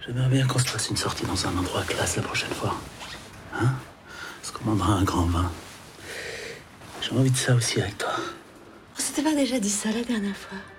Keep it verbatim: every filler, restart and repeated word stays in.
J'aimerais bien qu'on se fasse une sortie dans un endroit classe la prochaine fois. Hein? On se commandera un grand vin. J'ai envie de ça aussi avec toi. On s'était pas déjà dit ça la dernière fois?